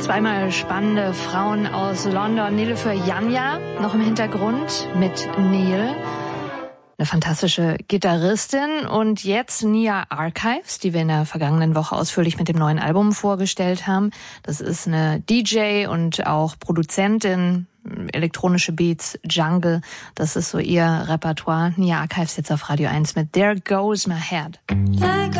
Zweimal spannende Frauen aus London. Nilüfer Yanya noch im Hintergrund mit Neil. Eine fantastische Gitarristin. Und jetzt Nia Archives, die wir in der vergangenen Woche ausführlich mit dem neuen Album vorgestellt haben. Das ist eine DJ und auch Produzentin, elektronische Beats, Jungle. Das ist so ihr Repertoire. Nia Archives jetzt auf Radio 1 mit There Goes My Head.